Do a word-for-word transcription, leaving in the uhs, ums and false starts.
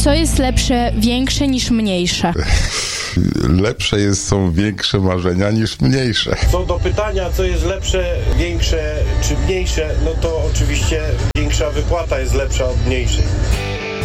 Co jest lepsze, większe niż mniejsze? Lepsze jest, są większe marzenia niż mniejsze. Co do pytania, co jest lepsze, większe czy mniejsze, no to oczywiście większa wypłata jest lepsza od mniejszej.